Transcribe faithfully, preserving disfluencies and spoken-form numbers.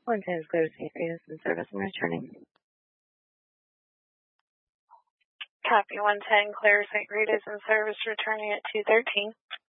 One ten is clear to Saint Rita's in service and returning. Copy one ten, clear Saint Rita's in service returning at two thirteen.